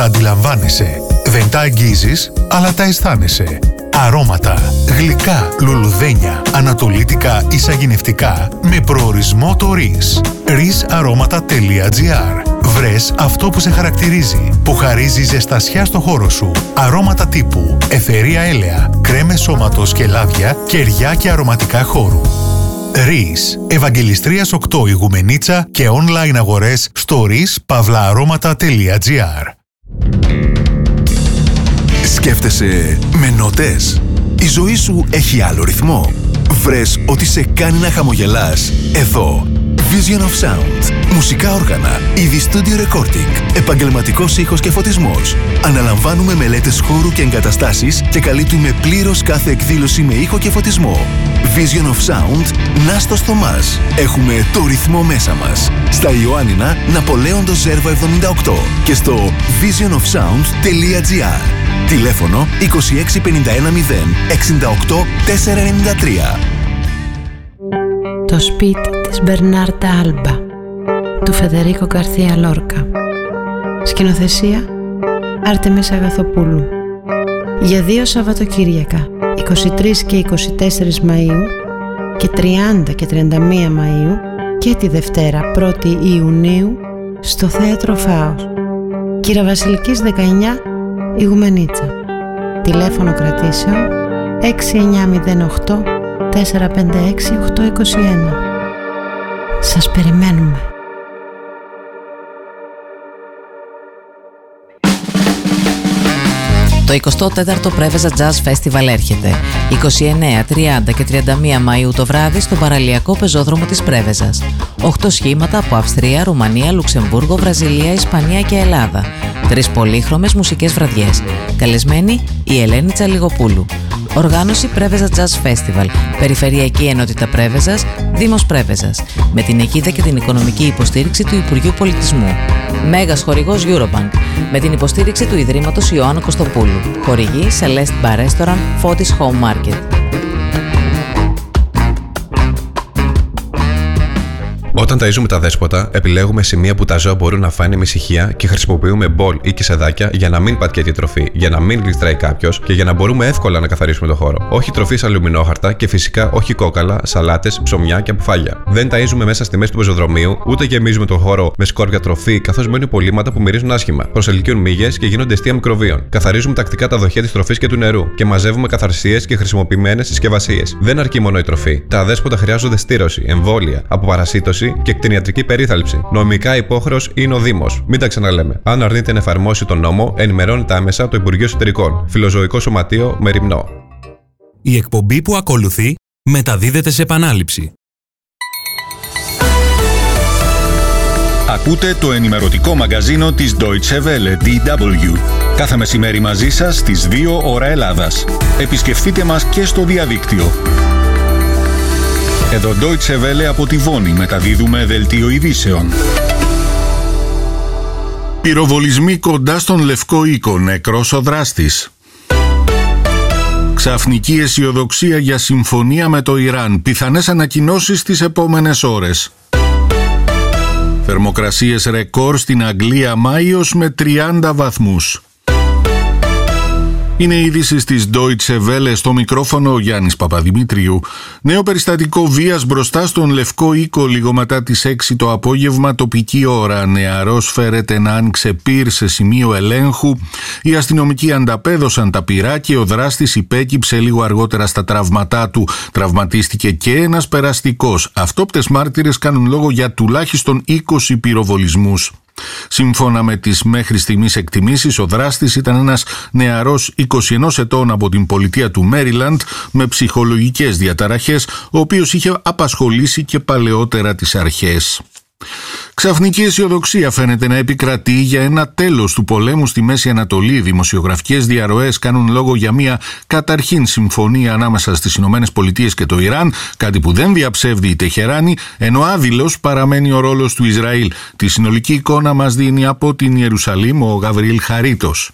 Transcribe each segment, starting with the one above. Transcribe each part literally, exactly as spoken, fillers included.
Αντιλαμβάνεσαι. Δεν τα αγγίζεις, αλλά τα αισθάνεσαι. Αρώματα, γλυκά, λουλουδένια, ανατολίτικα ή σαγηνευτικά με προορισμό το ΡΙΣ. ρις αρώματα τελεία τζι άρ. Βρες αυτό που σε χαρακτηρίζει, που χαρίζει ζεστασιά στο χώρο σου. Αρώματα τύπου αιθερία έλαια, κρέμες σώματος και λάδια, κεριά και αρωματικά χώρου. ΡΙΣ. Ευαγγελιστρίας οκτώ Ιγουμενίτσα και online αγορές στο ρις παύλα αρώματα τελεία τζι άρ. Σκέφτεσαι με νότες? Η ζωή σου έχει άλλο ρυθμό? Βρες ότι σε κάνει να χαμογελάς? Εδώ Vision of Sound. Μουσικά όργανα, είδη studio recording, επαγγελματικός ήχος και φωτισμός. Αναλαμβάνουμε μελέτες χώρου και εγκαταστάσεις και καλύπτουμε πλήρως κάθε εκδήλωση με ήχο και φωτισμό. Vision of Sound, Νάστος Θωμάς. Έχουμε το ρυθμό μέσα μας. Στα Ιωάννινα, Ναπολέοντος Ζέρβα εβδομήντα οκτώ και στο vision of sound τελεία τζι άρ. Τηλέφωνο είκοσι έξι πενήντα ένα μηδέν εξήντα οκτώ τετρακόσια ενενήντα τρία. Το σπίτι της Μπερνάρντα Άλμπα του Φεδερίκο Γκαρθία Λόρκα. Σκηνοθεσία Άρτεμις Αγαθοπούλου. Για δύο Σαββατοκύριακα, είκοσι τρεις και είκοσι τέσσερις Μαΐου και τριάντα και τριάντα μία Μαΐου, και τη Δευτέρα πρώτη Ιουνίου στο Θέατρο Φάος, Κυραβασιλικής δεκαεννιά, Ιγουμενίτσα. Τηλέφωνο κρατήσεων έξι εννιά μηδέν οκτώ τέσσερα πέντε έξι οκτώ είκοσι ένα. Σας περιμένουμε. Το εικοστό τέταρτο Πρέβεζα Jazz Festival έρχεται είκοσι εννέα, τριάντα και τριάντα μία Μαΐου το βράδυ στον παραλιακό πεζόδρομο της Πρέβεζας. Οχτώ σχήματα από Αυστρία, Ρουμανία, Λουξεμβούργο, Βραζιλία, Ισπανία και Ελλάδα. Τρεις πολύχρωμες μουσικές βραδιές. Καλεσμένη η Ελένη Τσαλιγοπούλου. Οργάνωση Πρέβεζα Jazz Festival, Περιφερειακή Ενότητα Πρέβεζας, Δήμος Πρέβεζας, με την αιγίδα και την οικονομική υποστήριξη του Υπουργείου Πολιτισμού. Μέγας χορηγός Eurobank, με την υποστήριξη του Ιδρύματος Ιωάννου Κωστοπούλου. Χορηγή Celeste Bar Restaurant, Φώτης Home Market. Όταν ταΐζουμε τα δέσποτα, επιλέγουμε σημεία που τα ζώα μπορούν να φάνε με ησυχία και χρησιμοποιούμε μπολ ή κισεδάκια για να μην πατιέται η τροφή, για να μην γλιστράει κάποιος και για να μπορούμε εύκολα να καθαρίσουμε το χώρο. Όχι τροφή σε αλουμινόχαρτα και φυσικά όχι κόκαλα, σαλάτες, ψωμιά και αποφάγια. Δεν ταΐζουμε μέσα στη μέση του πεζοδρομίου, ούτε γεμίζουμε τον χώρο με σκόρπια τροφή, καθώς μένουν υπολείμματα που μυρίζουν άσχημα, προσελκύουν μύγες και γίνονται αιστεία μικροβίων. Καθαρίζουμε τακτικά τα δοχεία της τροφής και του νερού και μαζεύουμε καθαρσίες και χρησιμοποιημένες συσκευασίες. Δεν αρκεί μόνο η τροφή. Τα αδέσποτα χρειάζονται στήρωση, εμβόλια, αποπαρασίτωση και κτηνιατρική περίθαλψη. Νομικά υπόχρεος είναι ο Δήμος. Μην τα ξαναλέμε. Αν αρνείται να εφαρμόσει τον νόμο, ενημερώνεται άμεσα το Υπουργείο Εσωτερικών. Φιλοζωικό Σωματείο Μεριμνό. Η εκπομπή που ακολουθεί μεταδίδεται σε επανάληψη. Ακούτε το ενημερωτικό μαγκαζίνο της Deutsche Welle ντι ντάμπλιου. Κάθε μεσημέρι μαζί σας στις δύο ώρα Ελλάδας. Επισκεφτείτε μας και στο διαδίκτυο. Εδώ Deutsche Welle από τη Βόνη μεταδίδουμε δελτίο ειδήσεων. Πυροβολισμοί κοντά στον Λευκό Οίκο, νεκρός ο δράστης. Ξαφνική αισιοδοξία για συμφωνία με το Ιράν, πιθανές ανακοινώσεις τις επόμενες ώρες. Θερμοκρασίες ρεκόρ στην Αγγλία Μάιος με τριάντα βαθμούς. Είναι είδηση της Deutsche Welle, στο μικρόφωνο ο Γιάννης Παπαδημητρίου. Νέο περιστατικό βίας μπροστά στον Λευκό Οίκο λίγο μετά τις έξι το απόγευμα τοπική ώρα. Νεαρός φέρεται να άνοιξε πυρ σε σημείο ελέγχου. Οι αστυνομικοί ανταπέδωσαν τα πυρά και ο δράστης υπέκυψε λίγο αργότερα στα τραύματά του. Τραυματίστηκε και ένας περαστικός. Αυτόπτες μάρτυρες κάνουν λόγο για τουλάχιστον είκοσι πυροβολισμούς. Σύμφωνα με τις μέχρι στιγμής εκτιμήσεις, ο δράστης ήταν ένας νεαρός είκοσι ένα ετών από την πολιτεία του Μέριλαντ με ψυχολογικές διαταραχές, ο οποίος είχε απασχολήσει και παλαιότερα τις αρχές. Ξαφνική αισιοδοξία φαίνεται να επικρατεί για ένα τέλος του πολέμου στη Μέση Ανατολή. Οι δημοσιογραφικές διαρροές κάνουν λόγο για μια καταρχήν συμφωνία ανάμεσα στις Ηνωμένες Πολιτείες και το Ιράν, κάτι που δεν διαψεύδει η Τεχεράνη, ενώ άδειλος παραμένει ο ρόλος του Ισραήλ. Τη συνολική εικόνα μας δίνει από την Ιερουσαλήμ ο Γαβριήλ Χαρίτος.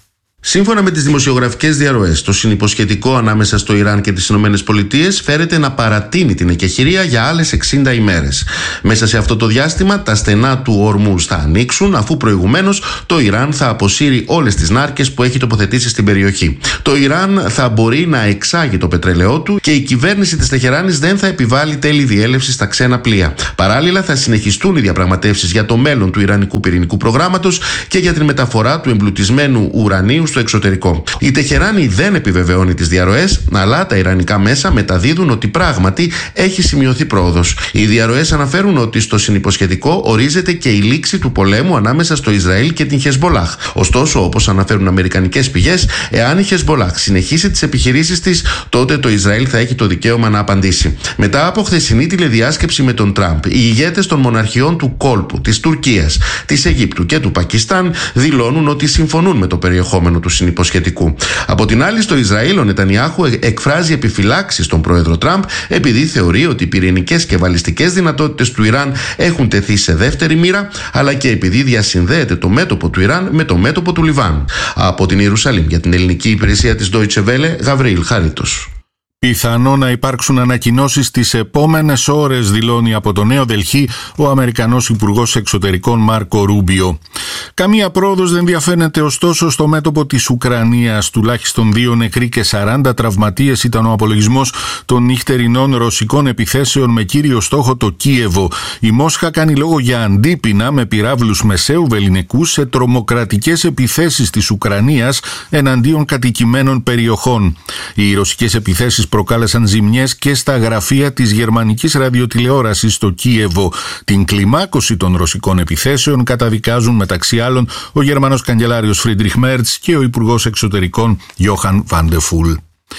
Σύμφωνα με τις δημοσιογραφικές διαρροές, το συνυποσχετικό ανάμεσα στο Ιράν και τις Ηνωμένες Πολιτείες φέρεται να παρατείνει την εκεχηρία για άλλες εξήντα ημέρες. Μέσα σε αυτό το διάστημα, τα στενά του Ορμούζ θα ανοίξουν, αφού προηγουμένως το Ιράν θα αποσύρει όλες τις νάρκες που έχει τοποθετήσει στην περιοχή. Το Ιράν θα μπορεί να εξάγει το πετρέλαιό του και η κυβέρνηση της Τεχεράνης δεν θα επιβάλλει τέλη διέλευσης στα ξένα πλοία. Παράλληλα, θα συνεχιστούν οι διαπραγματεύσεις για το μέλλον του Ιρανικού πυρηνικού προγράμματος και για την μεταφορά του εμπλουτισμένου ουρανίου στο εξωτερικό. Η Τεχεράνη δεν επιβεβαιώνει τις διαρροές, αλλά τα ιρανικά μέσα μεταδίδουν ότι πράγματι έχει σημειωθεί πρόοδος. Οι διαρροές αναφέρουν ότι στο συνυποσχετικό ορίζεται και η λήξη του πολέμου ανάμεσα στο Ισραήλ και την Χεσμπολάχ. Ωστόσο, όπως αναφέρουν αμερικανικές πηγές, εάν η Χεσμπολάχ συνεχίσει τις επιχειρήσεις της, τότε το Ισραήλ θα έχει το δικαίωμα να απαντήσει. Μετά από χθεσινή τηλεδιάσκεψη με τον Τραμπ, οι ηγέτες των μοναρχιών του κόλπου, της Τουρκίας, της Αιγύπτου και του Πακιστάν δηλώνουν ότι συμφωνούν με το περιεχόμενο του συνυποσχετικού. Από την άλλη, στο Ισραήλ, ο Νετανιάχου εκφράζει επιφυλάξεις στον πρόεδρο Τραμπ επειδή θεωρεί ότι οι πυρηνικές και βαλιστικές δυνατότητες του Ιράν έχουν τεθεί σε δεύτερη μοίρα, αλλά και επειδή διασυνδέεται το μέτωπο του Ιράν με το μέτωπο του Λιβάνου. Από την Ιερουσαλήμ για την ελληνική υπηρεσία της Deutsche Welle, Γαβρίλ Χαρίτος. Πιθανό να υπάρξουν ανακοινώσεις τις επόμενες ώρες, δηλώνει από το Νέο Δελχή ο Αμερικανός Υπουργός Εξωτερικών Μάρκο Ρούμπιο. Καμία πρόοδος δεν διαφαίνεται ωστόσο στο μέτωπο της Ουκρανίας. Τουλάχιστον δύο νεκροί και σαράντα τραυματίες ήταν ο απολογισμός των νυχτερινών ρωσικών επιθέσεων με κύριο στόχο το Κίεβο. Η Μόσχα κάνει λόγο για αντίπεινα με πυράβλους μεσαίου βεληνικού σε τρομοκρατικές επιθέσεις της Ουκρανίας εναντίον κατοικημένων περιοχών. Οι ρωσικές επιθέσεις προκάλεσαν ζημιές και στα γραφεία της γερμανικής ραδιοτηλεόρασης στο Κίεβο. Την κλιμάκωση των ρωσικών επιθέσεων καταδικάζουν μεταξύ άλλων ο Γερμανός καγκελάριος Φρίντριχ Μέρτς και ο Υπουργός Εξωτερικών Γιόχαν Βαντεφούλ.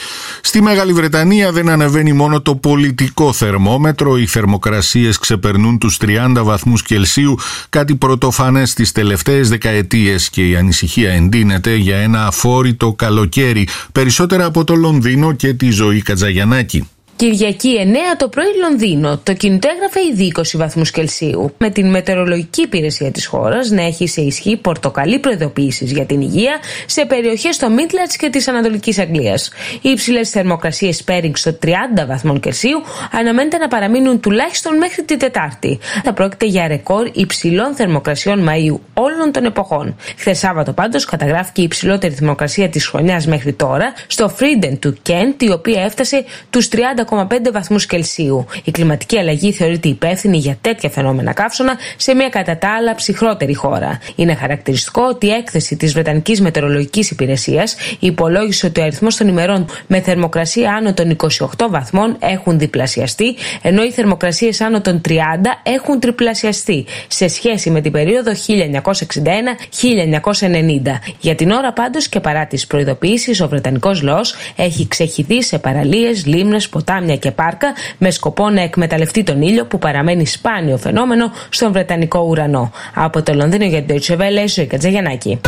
Στη Μεγάλη Βρετανία δεν ανεβαίνει μόνο το πολιτικό θερμόμετρο, οι θερμοκρασίες ξεπερνούν τους τριάντα βαθμούς Κελσίου, κάτι πρωτοφανές τις τελευταίες δεκαετίες, και η ανησυχία εντείνεται για ένα αφόρητο καλοκαίρι, περισσότερα από το Λονδίνο και τη Ζωή Κατζαγιαννάκη. Κυριακή εννέα το πρωί Λονδίνο. Το κινητό έγραφε ήδη είκοσι βαθμούς Κελσίου, με την μετεωρολογική υπηρεσία της χώρας να έχει σε ισχύ πορτοκαλί προειδοποιήσεις για την υγεία σε περιοχές στο Midlands και της Ανατολικής Αγγλίας. Οι υψηλές θερμοκρασίες Πέρινγκ στο τριάντα βαθμών Κελσίου αναμένεται να παραμείνουν τουλάχιστον μέχρι την Τετάρτη. Θα πρόκειται για ρεκόρ υψηλών θερμοκρασιών Μαΐου όλων των εποχών. Χθες Σάββατο πάντως καταγράφηκε η υψηλότερη θερμοκρασία της χρονιάς μέχρι τώρα στο Φρίντεν του Κέντ, η οποία έφτασε τους τριάντα κόμμα πέντε βαθμούς Κελσίου. Η κλιματική αλλαγή θεωρείται υπεύθυνη για τέτοια φαινόμενα καύσωνα σε μια κατά τα άλλα ψυχρότερη χώρα. Είναι χαρακτηριστικό ότι η έκθεση της Βρετανικής Μετεωρολογικής Υπηρεσίας υπολόγισε ότι ο αριθμός των ημερών με θερμοκρασία άνω των είκοσι οκτώ βαθμών έχουν διπλασιαστεί, ενώ οι θερμοκρασίες άνω των τριάντα έχουν τριπλασιαστεί σε σχέση με την περίοδο χίλια εννιακόσια εξήντα ένα με χίλια εννιακόσια ενενήντα. Για την ώρα πάντως και παρά τις προειδοποιήσεις, ο βρετανικός λαός έχει ξεχυθεί σε παραλίες, λίμνες, ποτάμια και πάρκα με σκοπό να εκμεταλλευτεί τον ήλιο που παραμένει σπάνιο φαινόμενο στον βρετανικό ουρανό. Από το Λονδίνο για την Deutsche Welle, Ζωή Κατζαγιαννάκη.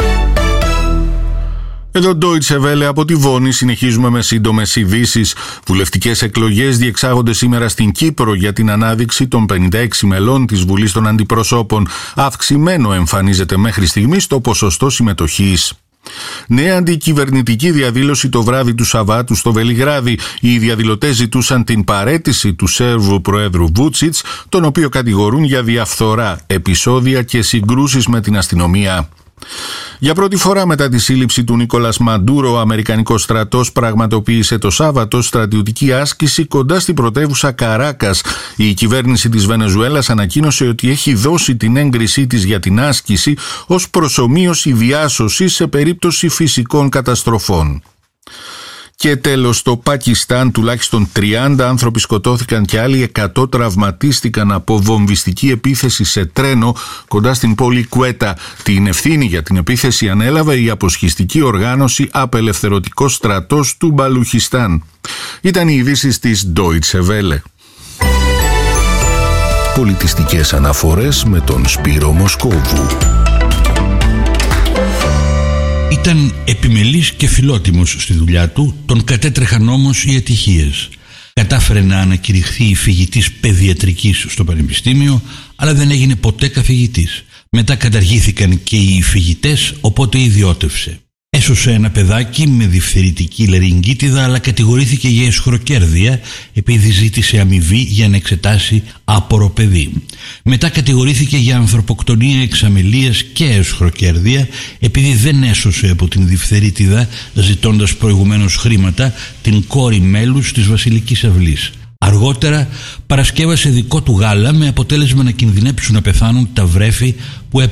Εδώ Deutsche Welle από τη Βόνη, συνεχίζουμε με σύντομες ειδήσεις. Βουλευτικές εκλογές διεξάγονται σήμερα στην Κύπρο για την ανάδειξη των πενήντα έξι μελών της Βουλής των Αντιπροσώπων. Αυξημένο εμφανίζεται μέχρι στιγμής το ποσοστό συμμετοχής. Νέα αντικυβερνητική διαδήλωση το βράδυ του Σαββάτου στο Βελιγράδι. Οι διαδηλωτές ζητούσαν την παραίτηση του Σέρβου Προέδρου Βούτσιτς, τον οποίο κατηγορούν για διαφθορά, επεισόδια και συγκρούσεις με την αστυνομία. Για πρώτη φορά μετά τη σύλληψη του Νίκολας Μαντούρο, ο Αμερικανικός στρατός πραγματοποίησε το Σάββατο στρατιωτική άσκηση κοντά στην πρωτεύουσα Καράκας. Η κυβέρνηση της Βενεζουέλας ανακοίνωσε ότι έχει δώσει την έγκρισή της για την άσκηση ως προσομοίωση διάσωσης σε περίπτωση φυσικών καταστροφών. Και τέλος, στο Πακιστάν τουλάχιστον τριάντα άνθρωποι σκοτώθηκαν και άλλοι εκατό τραυματίστηκαν από βομβιστική επίθεση σε τρένο κοντά στην πόλη Κουέτα. Την ευθύνη για την επίθεση ανέλαβε η αποσχιστική οργάνωση Απελευθερωτικός Στρατός του Μπαλουχιστάν. Ήταν οι ειδήσεις της Deutsche Welle. Πολιτιστικές αναφορές με τον Σπύρο Μοσκόβου. Ήταν επιμελής και φιλότιμος στη δουλειά του, τον κατέτρεχαν όμως οι ατυχίες. Κατάφερε να ανακηρυχθεί φοιτητής παιδιατρικής στο πανεπιστήμιο, αλλά δεν έγινε ποτέ καθηγητής. Μετά καταργήθηκαν και οι φοιτητές, οπότε ιδιώτευσε. έσωσε ένα παιδάκι με διφθερητική λαρυγγίτιδα, αλλά κατηγορήθηκε για αισχροκέρδεια επειδή ζήτησε αμοιβή για να εξετάσει άπορο παιδί. Μετά κατηγορήθηκε για ανθρωποκτονία εξ αμελίας και αισχροκέρδεια επειδή δεν έσωσε από την διφθερίτιδα, ζητώντας προηγουμένως χρήματα, την κόρη μέλους της Βασιλικής Αυλής. Αργότερα παρασκεύασε δικό του γάλα με αποτέλεσμα να κινδυνέψουν να πεθάνουν τα βρέφη που